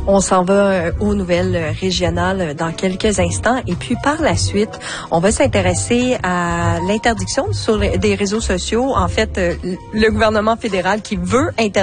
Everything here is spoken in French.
On s'en va aux nouvelles régionales dans quelques instants. Et puis, par la suite, on va s'intéresser à l'interdiction sur des réseaux sociaux. En fait, le gouvernement fédéral qui veut interdire